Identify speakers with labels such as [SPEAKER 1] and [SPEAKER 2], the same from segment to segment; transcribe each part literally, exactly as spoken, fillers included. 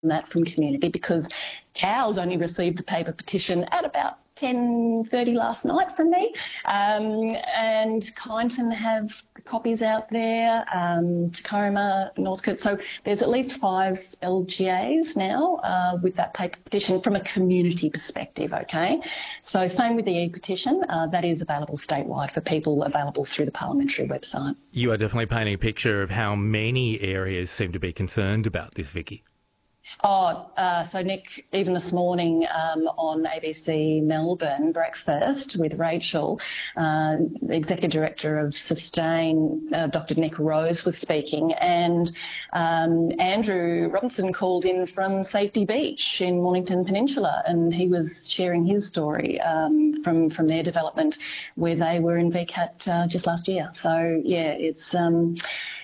[SPEAKER 1] that from community, because Cows only received the paper petition at about ten thirty last night from me, um, and Kyneton have copies out there, um, Tacoma, Northcote. So there's at least five L G As now uh, with that paper petition from a community perspective, okay? So same with the e-petition, uh, that is available statewide for people, available through the parliamentary website.
[SPEAKER 2] You are definitely painting a picture of how many areas seem to be concerned about this, Vicky.
[SPEAKER 1] Oh, uh, so Nick, even this morning um, on A B C Melbourne Breakfast with Rachel, uh, the Executive Director of Sustain, uh, Doctor Nick Rose, was speaking, and um, Andrew Robinson called in from Safety Beach in Mornington Peninsula, and he was sharing his story um, from, from their development where they were in V CAT uh, just last year. So, yeah, it's... Um,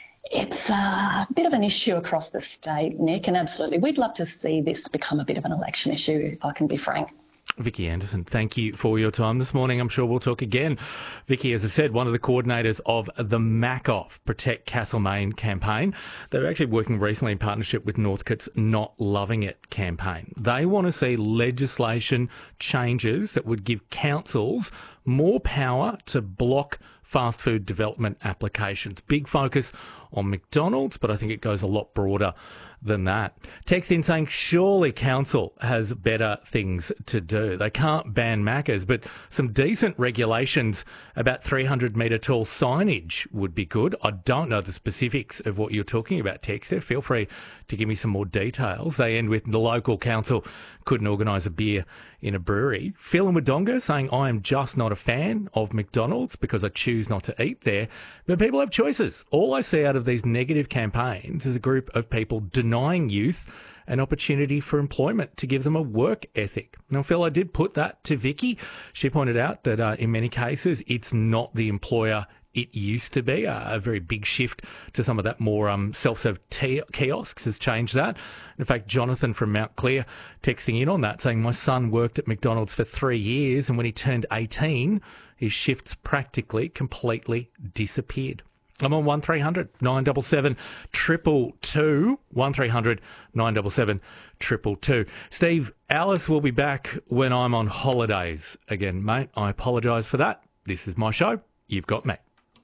[SPEAKER 1] It's a bit of an issue across the state, Nick, and absolutely we'd love to see this become a bit of an election issue, if I can be frank.
[SPEAKER 2] Vicky Anderson, thank you for your time this morning. I'm sure we'll talk again. Vicky, as I said, one of the coordinators of the MacOff Protect Castlemaine campaign. They're actually working recently in partnership with Northcote's Not Loving It campaign. They want to see legislation changes that would give councils more power to block fast food development applications. Big focus on McDonald's, but I think it goes a lot broader than that. Text in saying surely council has better things to do. They can't ban Maccas, but some decent regulations about three hundred metre tall signage would be good. I don't know the specifics of what you're talking about, Texter. Feel free to give me some more details. They end with the local council couldn't organise a beer in a brewery. Phil and Wodonga saying, I am just not a fan of McDonald's because I choose not to eat there. But people have choices. All I see out of these negative campaigns is a group of people denying youth an opportunity for employment to give them a work ethic. Now, Phil, I did put that to Vicky. She pointed out that uh, in many cases, it's not the employer it used to be. A, a very big shift to some of that more um, self-serve t- kiosks has changed that. In fact, Jonathan from Mount Clear texting in on that, saying, my son worked at McDonald's for three years and when he turned eighteen, his shifts practically completely disappeared. I'm on one three hundred nine seven seven two two two, one three hundred nine seven seven two two two. Steve, Alice will be back when I'm on holidays again, mate. I apologise for that. This is my show. You've got me.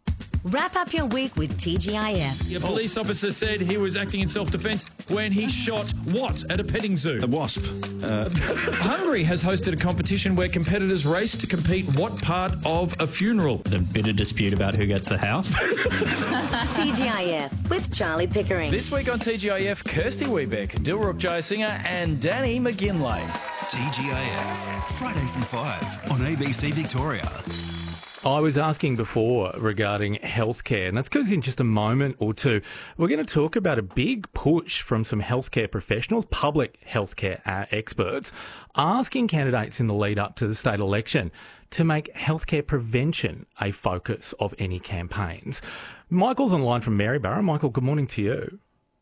[SPEAKER 3] Wrap up your week with T G I F.
[SPEAKER 4] A police officer said he was acting in self-defence when he shot what at a petting zoo?
[SPEAKER 5] A wasp. Uh.
[SPEAKER 4] Hungary has hosted a competition where competitors race to compete what part of a funeral?
[SPEAKER 6] A bit of dispute about who gets the house.
[SPEAKER 3] T G I F with Charlie Pickering.
[SPEAKER 4] This week on T G I F, Kirsty Weebeck, Dilruk Jayasinger and Danny McGinlay.
[SPEAKER 7] T G I F, Friday from five on A B C Victoria.
[SPEAKER 2] I was asking before regarding healthcare, and that's because in just a moment or two, we're going to talk about a big push from some healthcare professionals, public healthcare uh, experts, asking candidates in the lead up to the state election to make healthcare prevention a focus of any campaigns. Michael's online from Maryborough. Michael, good morning to you.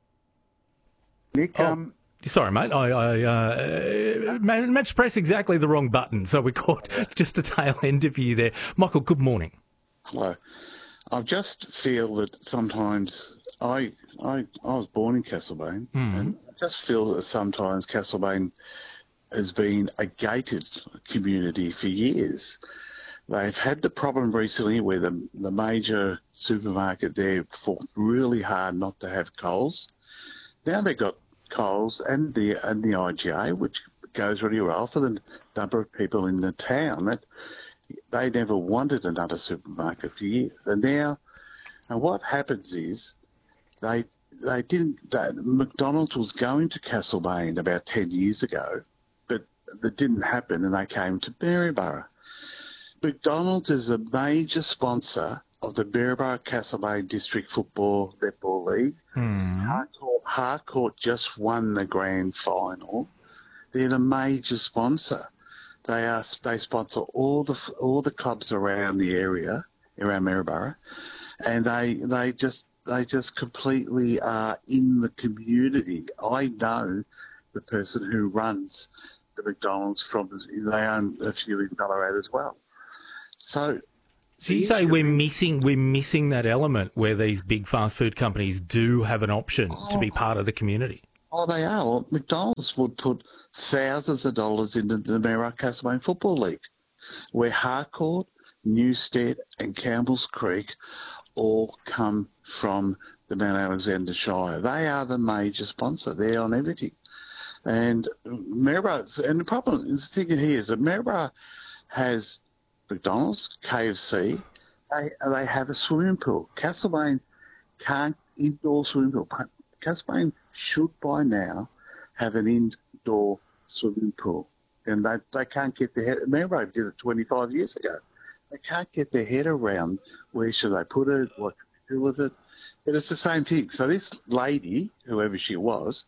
[SPEAKER 8] Nick,
[SPEAKER 2] oh.
[SPEAKER 8] um...
[SPEAKER 2] Sorry, mate. I, I uh, managed to press exactly the wrong button, so we caught just the tail end of you there. Michael, good morning.
[SPEAKER 8] Hello. I just feel that sometimes I I, I was born in Castlemaine, mm. and I just feel that sometimes Castlemaine has been a gated community for years. They've had the problem recently where the, the major supermarket there fought really hard not to have Coles. Now they've got Coles and the and the I G A, which goes really well for the number of people in the town. That they never wanted another supermarket for years, and now, and what happens is, they they didn't. They, McDonald's was going to Castlemaine about ten years ago, but that didn't happen, and they came to Maryborough. McDonald's is a major sponsor of the Maryborough Castlemaine District Football Netball League.
[SPEAKER 2] Mm.
[SPEAKER 8] Harcourt, Harcourt just won the grand final. They're the major sponsor. They are they sponsor all the all the clubs around the area, around Maryborough, and they they just they just completely are in the community. I know the person who runs the McDonald's from the, they own a few in Ballarat as well. So.
[SPEAKER 2] So you say we're missing we're missing that element where these big fast food companies do have an option oh, to be part of the community?
[SPEAKER 8] Oh, they are. Well, McDonald's would put thousands of dollars into the Merri Castlemaine Football League, where Harcourt, Newstead and Campbell's Creek all come from the Mount Alexander Shire. They are the major sponsor. They're on everything. And Maryborough, and the problem is, the thing here is that Maryborough has McDonald's, K F C, they, they have a swimming pool. Castlemaine can't indoor swimming pool. Castlemaine should by now have an indoor swimming pool. And they, they can't get their head, Maryborough did it twenty-five years ago. They can't get their head around where should they put it, what to do with it. But it's the same thing. So this lady, whoever she was,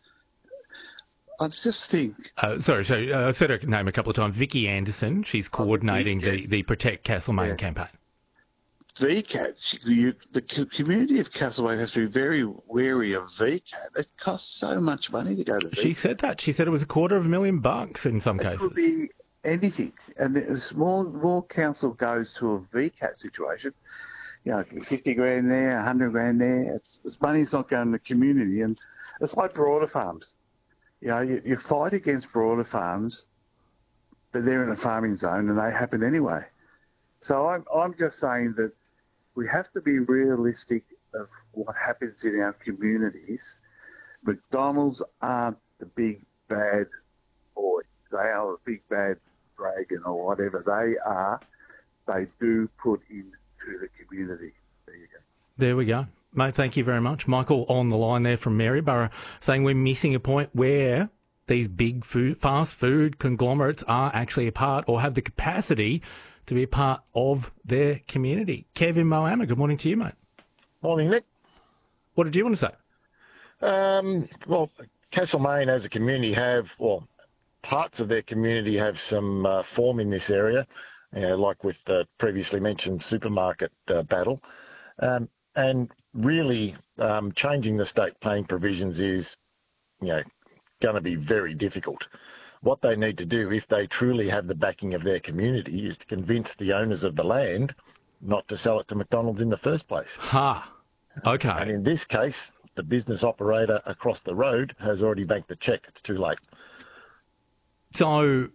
[SPEAKER 8] I just think...
[SPEAKER 2] Uh, sorry, so uh, I said her name a couple of times. Vicky Anderson. She's coordinating
[SPEAKER 8] oh,
[SPEAKER 2] the, the Protect Castlemaine yeah. campaign.
[SPEAKER 8] V CAT, you, the community of Castlemaine has to be very wary of V CAT. It costs so much money to go to V CAT.
[SPEAKER 2] She said that. She said it was a quarter of a million bucks in some
[SPEAKER 8] it
[SPEAKER 2] cases.
[SPEAKER 8] It could be anything. And as more, more council goes to a V CAT situation, you know, fifty grand there, one hundred grand there, it's, it's money's not going to the community. And it's like broader farms. You know, you, you fight against broader farms, but they're in a farming zone and they happen anyway. So I'm, I'm just saying that we have to be realistic of what happens in our communities. McDonald's aren't the big bad boy. They are the big bad dragon or whatever they are. They do put into the community. There you go.
[SPEAKER 2] There we go. Mate, thank you very much. Michael on the line there from Maryborough saying we're missing a point where these big food, fast food conglomerates are actually a part or have the capacity to be a part of their community. Kevin Moama, good morning to you, mate.
[SPEAKER 5] Morning, Nick.
[SPEAKER 2] What did you want to say?
[SPEAKER 5] Um, well, Castlemaine as a community have, well, parts of their community have some uh, form in this area, you know, like with the previously mentioned supermarket uh, battle. Um, and really um, changing the state planning provisions is, you know, going to be very difficult. What they need to do, if they truly have the backing of their community, is to convince the owners of the land not to sell it to McDonald's in the first place.
[SPEAKER 2] Ha, okay.
[SPEAKER 5] And in this case, the business operator across the road has already banked the cheque. It's too late.
[SPEAKER 2] So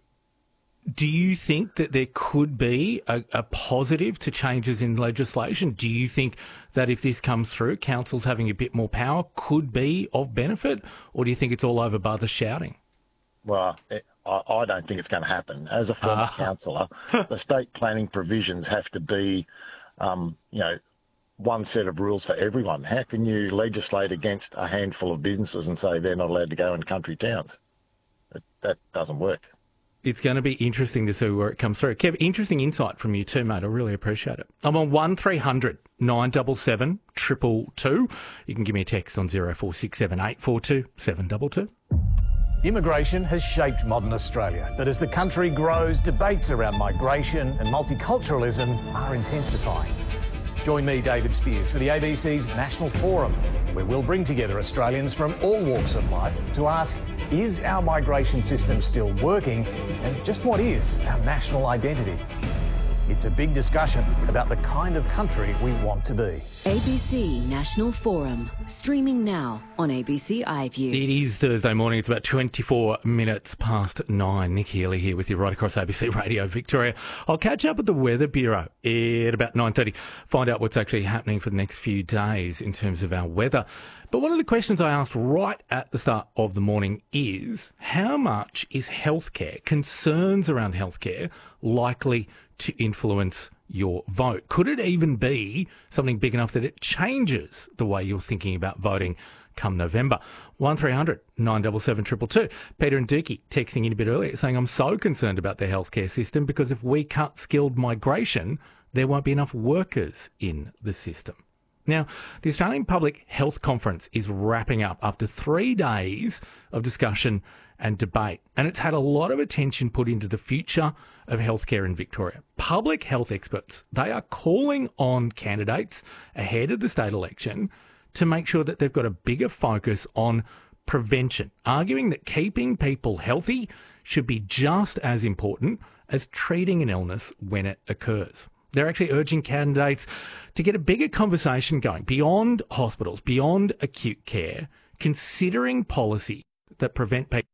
[SPEAKER 2] do you think that there could be a, a positive to changes in legislation? Do you think that if this comes through, councils having a bit more power could be of benefit? Or do you think it's all over by the shouting?
[SPEAKER 5] Well, it, I, I don't think it's going to happen. As a former uh. councillor, the state planning provisions have to be, um, you know, one set of rules for everyone. How can you legislate against a handful of businesses and say they're not allowed to go in country towns? That, that doesn't work.
[SPEAKER 2] It's going to be interesting to see where it comes through. Kev, interesting insight from you too, mate. I really appreciate it. I'm on one three hundred nine seven seven, two two two. You can give me a text on zero four six seven eight four two seven two two.
[SPEAKER 9] Immigration has shaped modern Australia, but as the country grows, debates around migration and multiculturalism are intensifying. Join me, David Spears, for the A B C's National Forum, where we'll bring together Australians from all walks of life to ask, is our migration system still working, and just what is our national identity? It's a big discussion about the kind of country we want to be.
[SPEAKER 3] A B C National Forum, streaming now on A B C iView.
[SPEAKER 2] It is Thursday morning. It's about twenty-four minutes past nine. Nick Healy here with you right across A B C Radio Victoria. I'll catch up with the Weather Bureau at about nine thirty, find out what's actually happening for the next few days in terms of our weather. But one of the questions I asked right at the start of the morning is, how much is healthcare, concerns around healthcare, likely to influence your vote? Could it even be something big enough that it changes the way you're thinking about voting come November? one three hundred nine seven seven two two two. Peter and Dookie texting in a bit earlier saying, I'm so concerned about the healthcare system because if we cut skilled migration, there won't be enough workers in the system. Now, the Australian Public Health Conference is wrapping up after three days of discussion and debate, and it's had a lot of attention put into the future of healthcare in Victoria. Public health experts, they are calling on candidates ahead of the state election to make sure that they've got a bigger focus on prevention, arguing that keeping people healthy should be just as important as treating an illness when it occurs. They're actually urging candidates to get a bigger conversation going beyond hospitals, beyond acute care, considering policy that prevent people